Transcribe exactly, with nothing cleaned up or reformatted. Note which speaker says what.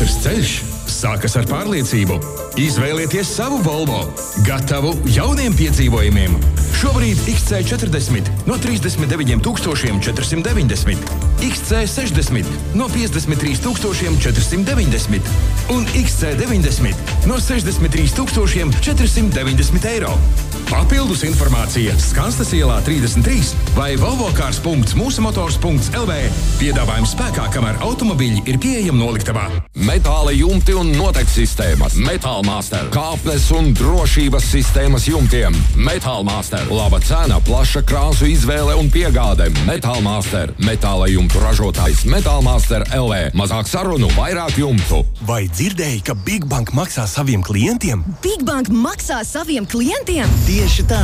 Speaker 1: Katrs ceļš sākas ar pārliecību. Izvēlieties savu Volvo, gatavu jauniem piedzīvojumiem. Šobrīd X C četrdesmit no trīsdesmit deviņiem tūkstošiem četrsimt deviņdesmit, X C sešdesmit no piecdesmit trīs tūkstošiem četrsimt deviņdesmit un X C deviņdesmit no sešdesmit trīs tūkstošiem četrsimt deviņdesmit eiro. Papildus informācija Skanstas ielā trīsdesmit trīs vai volvocars punkts mūsu motors punkts L V. Piedāvājums spēkā, kamēr automobīļi ir pieejami noliktavā.
Speaker 2: Metāla jumti un noteku sistēmas. Metālmaster. Kāpnes un drošības sistēmas jumtiem. Metālmaster. Laba cena, plaša krāsu izvēle un piegāde. Metālmaster. Metāla jumtu ražotājs Metālmaster L V. Mazāk sarunu, vairāk jumtu.
Speaker 3: Vai dzirdēji, ka Big Bank maksā saviem klientiem?
Speaker 4: Big Bank maksā saviem klientiem?
Speaker 3: Tieši tā.